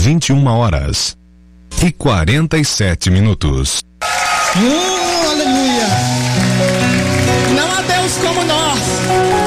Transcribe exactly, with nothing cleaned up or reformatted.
vinte e uma horas e quarenta e sete minutos. Oh, aleluia! Não há Deus como nós.